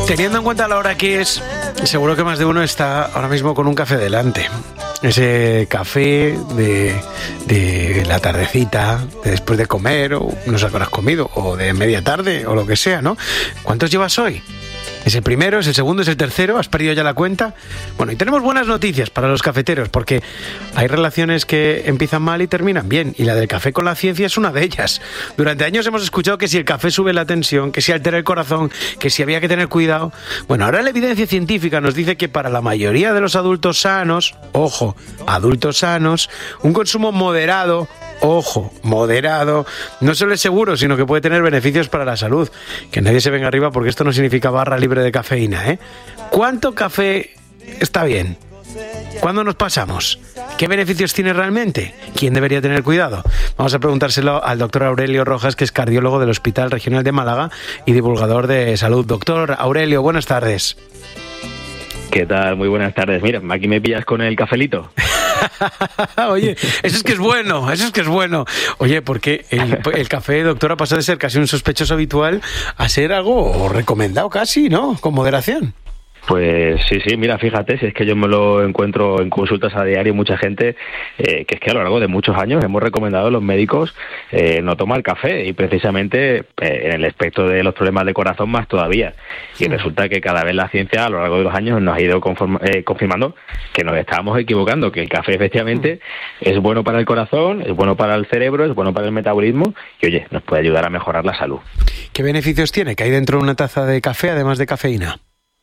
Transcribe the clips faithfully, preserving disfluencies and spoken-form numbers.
Teniendo en cuenta la hora que es, seguro que más de uno está ahora mismo con un café delante. Ese café de, de la tardecita, de después de comer, o no sé qué has comido, o de media tarde, o lo que sea, ¿no? ¿Cuántos llevas hoy? ¿Es el primero, es el segundo, es el tercero? ¿Has perdido ya la cuenta? Bueno, y tenemos buenas noticias para los cafeteros, porque hay relaciones que empiezan mal y terminan bien, y la del café con la ciencia es una de ellas. Durante años hemos escuchado que si el café sube la tensión, que si altera el corazón, que si había que tener cuidado. Bueno, ahora la evidencia científica nos dice que para la mayoría de los adultos sanos, ojo, adultos sanos, un consumo moderado, ojo, moderado, no solo es seguro, sino que puede tener beneficios para la salud. Que nadie se venga arriba, porque esto no significa barra libre de cafeína, ¿eh? ¿Cuánto café está bien? ¿Cuándo nos pasamos? ¿Qué beneficios tiene realmente? ¿Quién debería tener cuidado? Vamos a preguntárselo al doctor Aurelio Rojas, que es cardiólogo del Hospital Regional de Málaga y divulgador de salud. Doctor Aurelio, buenas tardes. ¿Qué tal? Muy buenas tardes. Mira, aquí me pillas con el cafelito. Oye, eso es que es bueno, eso es que es bueno. Oye, porque el, el café, doctor, ha pasado de ser casi un sospechoso habitual a ser algo recomendado casi, ¿no? Con moderación. Pues sí, sí, mira, fíjate, si es que yo me lo encuentro en consultas a diario, mucha gente, eh, que es que a lo largo de muchos años hemos recomendado a los médicos eh, no tomar café, y precisamente eh, en el aspecto de los problemas de corazón más todavía. Y resulta que cada vez la ciencia a lo largo de los años nos ha ido conform- eh, confirmando que nos estábamos equivocando, que el café efectivamente es bueno para el corazón, es bueno para el cerebro, es bueno para el metabolismo y, oye, nos puede ayudar a mejorar la salud. ¿Qué beneficios tiene que hay dentro de una taza de café, además de cafeína?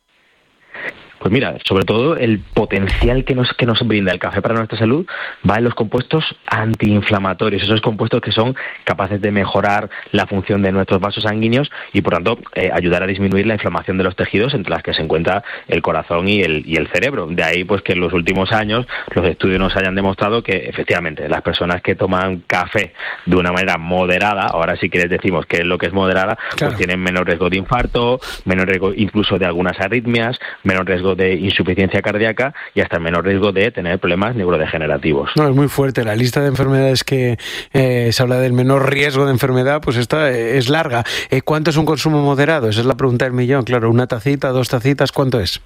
Pues mira, sobre todo el potencial que nos que nos brinda el café para nuestra salud va en los compuestos antiinflamatorios, esos compuestos que son capaces de mejorar la función de nuestros vasos sanguíneos y, por tanto, eh, ayudar a disminuir la inflamación de los tejidos, entre las que se encuentra el corazón y el y el cerebro. De ahí, pues, que en los últimos años los estudios nos hayan demostrado que, efectivamente, las personas que toman café de una manera moderada, ahora sí que les decimos qué es lo que es moderada, claro, pues tienen menor riesgo de infarto, menor riesgo incluso de algunas arritmias, menor riesgo de insuficiencia cardíaca y hasta menor riesgo de tener problemas neurodegenerativos. No, es muy fuerte. La lista de enfermedades que eh, se habla del menor riesgo de enfermedad, pues esta eh, es larga. Eh, ¿Cuánto es un consumo moderado? Esa es la pregunta del millón. Claro, una tacita, dos tacitas, ¿cuánto es?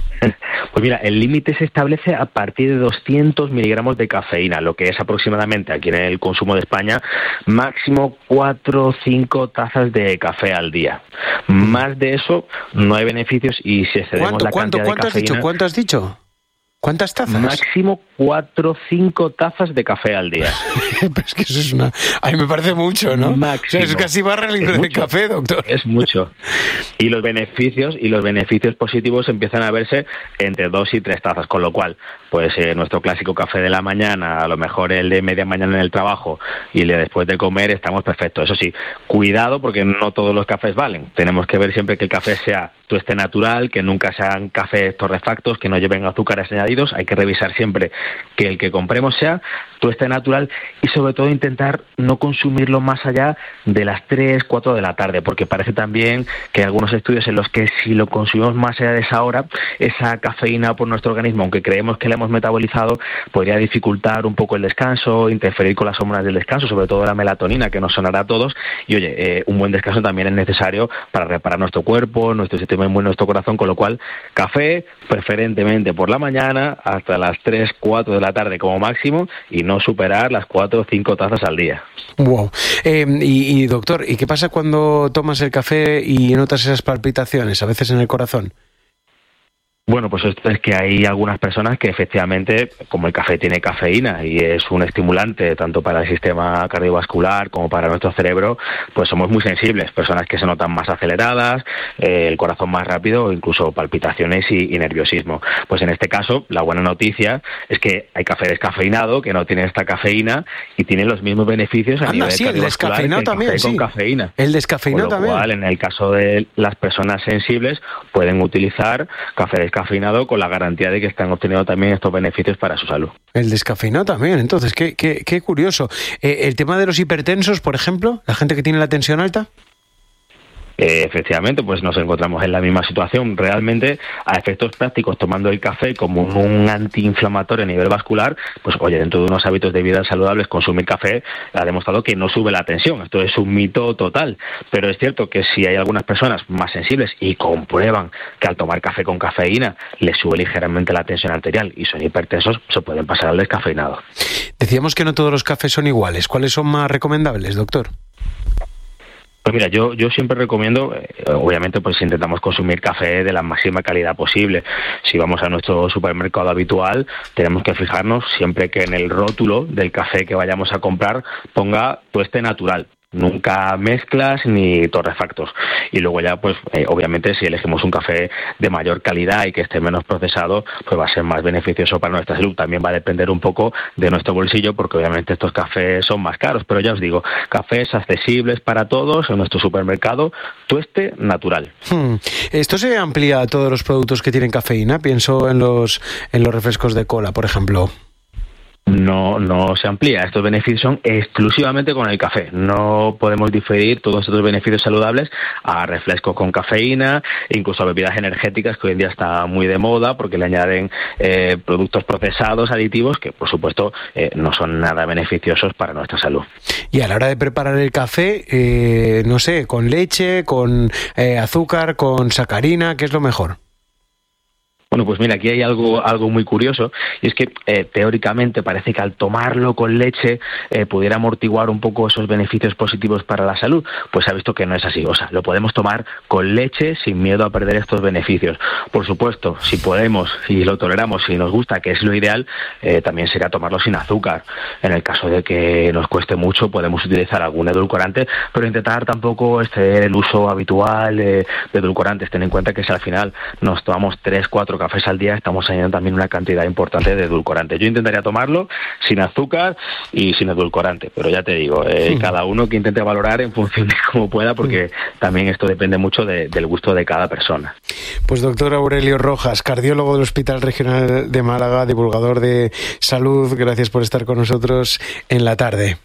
Pues mira, el límite se establece a partir de doscientos miligramos de cafeína, lo que es aproximadamente, aquí en el consumo de España, máximo cuatro o cinco tazas de café al día. Más de eso no hay beneficios, y si excedemos la ¿Cuánto, cantidad cuánto, de has dicho? cafeína... ¿Cuánto has dicho? ¿Cuántas tazas? Máximo cuatro o cinco tazas de café al día. Pero es que eso es una... A mí me parece mucho, ¿no? Máximo. O sea, es casi barra libre de café, doctor. Es mucho. Y los beneficios y los beneficios positivos empiezan a verse entre dos y tres tazas, con lo cual, pues eh, nuestro clásico café de la mañana, a lo mejor el de media mañana en el trabajo y el de después de comer, estamos perfectos. Eso sí, cuidado, porque no todos los cafés valen. Tenemos que ver siempre que el café sea tueste natural, que nunca sean cafés torrefactos, que no lleven azúcares añadidos. Hay que revisar siempre que el que compremos sea tueste natural y, sobre todo, intentar no consumirlo más allá de las tres, cuatro de la tarde, porque parece también que hay algunos estudios en los que si lo consumimos más allá de esa hora, esa cafeína por nuestro organismo, aunque creemos que la hemos metabolizado, podría dificultar un poco el descanso, interferir con las hormonas del descanso, sobre todo la melatonina, que nos sonará a todos. Y, oye, eh, un buen descanso también es necesario para reparar nuestro cuerpo, nuestro sistema inmune, nuestro corazón, con lo cual, café preferentemente por la mañana hasta las tres, cuatro de la tarde como máximo, y no superar las cuatro o cinco tazas al día. Wow. Eh, y, y doctor, ¿y qué pasa cuando tomas el café y notas esas palpitaciones, a veces en el corazón? Bueno, pues esto es que hay algunas personas que efectivamente, como el café tiene cafeína y es un estimulante tanto para el sistema cardiovascular como para nuestro cerebro, pues somos muy sensibles. Personas que se notan más aceleradas, eh, el corazón más rápido o incluso palpitaciones y, y nerviosismo. Pues en este caso, la buena noticia es que hay café descafeinado que no tiene esta cafeína y tiene los mismos beneficios a Anda, nivel sí, cardiovascular el que el también, café sí. con cafeína. El descafeinado también. Con lo cual, en el caso de las personas sensibles, pueden utilizar café descafeinado descafeinado con la garantía de que están obteniendo también estos beneficios para su salud. El descafeinado también, entonces, qué, qué, qué curioso. Eh, ¿El tema de los hipertensos, por ejemplo, la gente que tiene la tensión alta? eh, efectivamente, pues nos encontramos en la misma situación. Realmente, a efectos prácticos, tomando el café como un, un antiinflamatorio a nivel vascular, pues oye, dentro de unos hábitos de vida saludables, consumir café ha demostrado que no sube la tensión. Esto es un mito total, pero es cierto que si hay algunas personas más sensibles y comprueban que al tomar café con cafeína les sube ligeramente la tensión arterial y son hipertensos, se pueden pasar al descafeinado. Decíamos que no todos los cafés son iguales. ¿Cuáles son más recomendables, doctor? Pues mira, yo yo siempre recomiendo, eh, obviamente pues intentamos consumir café de la máxima calidad posible. Si vamos a nuestro supermercado habitual, tenemos que fijarnos siempre que en el rótulo del café que vayamos a comprar ponga tueste natural. Nunca mezclas ni torrefactos. Y luego ya, pues, eh, obviamente, si elegimos un café de mayor calidad y que esté menos procesado, pues va a ser más beneficioso para nuestra salud. También va a depender un poco de nuestro bolsillo, porque obviamente estos cafés son más caros. Pero ya os digo, cafés accesibles para todos en nuestro supermercado, tueste natural. Hmm. ¿Esto se amplía a todos los productos que tienen cafeína? Pienso en los, en los refrescos de cola, por ejemplo. No, no se amplía. Estos beneficios son exclusivamente con el café. No podemos diferir todos estos beneficios saludables a refrescos con cafeína, incluso a bebidas energéticas que hoy en día está muy de moda porque le añaden eh, productos procesados, aditivos, que por supuesto eh, no son nada beneficiosos para nuestra salud. Y a la hora de preparar el café, eh, no sé, con leche, con eh, azúcar, con sacarina, ¿qué es lo mejor? Bueno, pues mira, aquí hay algo algo muy curioso, y es que eh, teóricamente parece que al tomarlo con leche eh, pudiera amortiguar un poco esos beneficios positivos para la salud. Pues se ha visto que no es así. O sea, lo podemos tomar con leche sin miedo a perder estos beneficios. Por supuesto, si podemos, si lo toleramos, si nos gusta, que es lo ideal, eh, también sería tomarlo sin azúcar. En el caso de que nos cueste mucho, podemos utilizar algún edulcorante, pero intentar tampoco exceder el uso habitual eh, de edulcorantes. Ten en cuenta que si al final nos tomamos tres, cuatro cafés al día, estamos añadiendo también una cantidad importante de edulcorante. Yo intentaría tomarlo sin azúcar y sin edulcorante, pero ya te digo, eh, sí. cada uno que intente valorar en función de cómo pueda, porque sí. también esto depende mucho de, del gusto de cada persona. Pues doctor Aurelio Rojas, cardiólogo del Hospital Regional de Málaga, divulgador de salud, gracias por estar con nosotros en la tarde.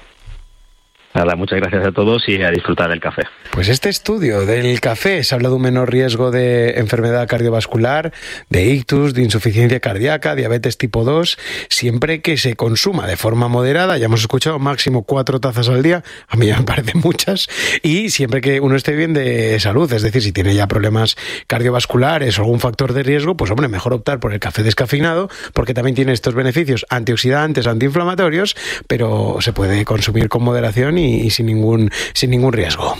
Nada, muchas gracias a todos y a disfrutar del café. Pues este estudio del café se habla de un menor riesgo de enfermedad cardiovascular, de ictus, de insuficiencia cardíaca, diabetes tipo dos, siempre que se consuma de forma moderada. Ya hemos escuchado máximo cuatro tazas al día, a mí ya me parecen muchas, y siempre que uno esté bien de salud, es decir, si tiene ya problemas cardiovasculares o algún factor de riesgo, pues hombre, mejor optar por el café descafeinado, porque también tiene estos beneficios antioxidantes, antiinflamatorios, pero se puede consumir con moderación y, y sin ningún sin ningún riesgo.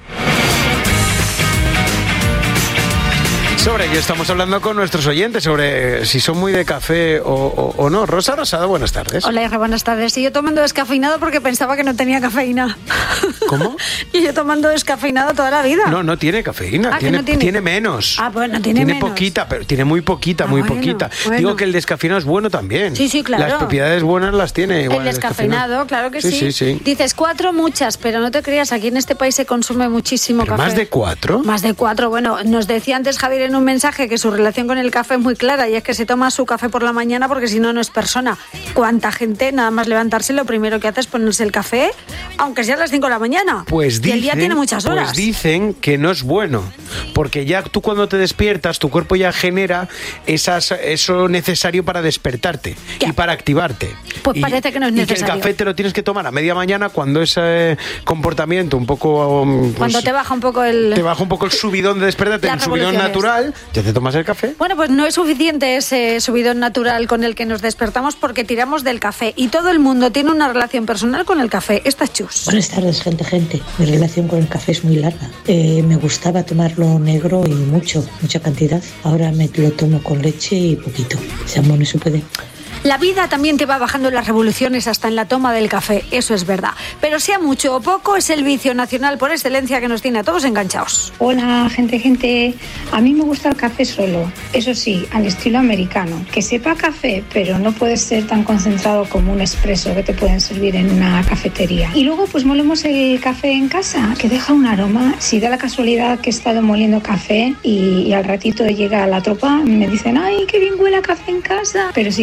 Sobre ello estamos hablando con nuestros oyentes, sobre si son muy de café o, o, o no. Rosa Rosado, buenas tardes. Hola, hija, buenas tardes. Y yo tomando descafeinado porque pensaba que no tenía cafeína. ¿Cómo? Y yo tomando descafeinado toda la vida. No, no tiene cafeína, ah, tiene, no tiene. tiene menos. Ah, bueno, tiene, tiene menos. poquita, pero tiene muy poquita, ah, muy bueno, poquita. Bueno. Digo que el descafeinado es bueno también. Sí, sí, claro. Las propiedades buenas las tiene igual el descafeinado, el descafeinado. Claro que sí. Sí, sí, sí. Dices cuatro, muchas, pero no te creas, aquí en este país se consume muchísimo ¿Pero café. ¿Más de cuatro? Más de cuatro. Bueno, nos decía antes Javier en un mensaje que su relación con el café es muy clara, y es que se toma su café por la mañana porque si no, no es persona. ¿Cuánta gente nada más levantarse lo primero que hace es ponerse el café, aunque sea a las cinco de la mañana? Pues dicen, y el día tiene muchas horas. Pues dicen que no es bueno, porque ya tú cuando te despiertas, tu cuerpo ya genera esas, eso necesario para despertarte ¿Qué? y para activarte. Pues y, parece que no es necesario. Y que el café te lo tienes que tomar a media mañana cuando ese comportamiento un poco... Pues, cuando te baja un poco el... Te baja un poco el subidón de despertarte, el subidón natural, ya te tomas el café. Bueno, pues no es suficiente ese subidón natural con el que nos despertamos porque tiramos del café. Y todo el mundo tiene una relación personal con el café. Esta es Chus. Buenas tardes, gente, gente. Mi relación con el café es muy larga. Eh, me gustaba tomarlo negro y mucho, mucha cantidad. Ahora me lo tomo con leche y poquito. Seamos no se puede. La vida también te va bajando las revoluciones hasta en la toma del café, eso es verdad. Pero sea mucho o poco, es el vicio nacional por excelencia que nos tiene a todos enganchados. Hola, gente, gente. A mí me gusta el café solo, eso sí, al estilo americano. Que sepa café, pero no puede ser tan concentrado como un espresso que te pueden servir en una cafetería. Y luego pues molemos el café en casa, que deja un aroma. Si da la casualidad que he estado moliendo café y, y al ratito llega la tropa, me dicen, ay, qué bien huele a café en casa. Pero sí que no falta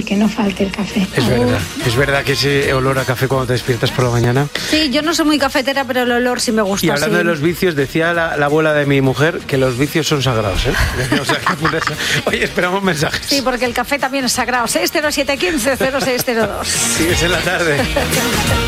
falte el café. Es verdad, es verdad que ese olor a café cuando te despiertas por la mañana. Sí, yo no soy muy cafetera, pero el olor sí me gusta. Y hablando sí. de los vicios, decía la, la abuela de mi mujer que los vicios son sagrados, ¿eh? O sea, que oye, esperamos mensajes. Sí, porque el café también es sagrado. seis cero siete uno cinco cero seis cero dos. Sigues en la tarde.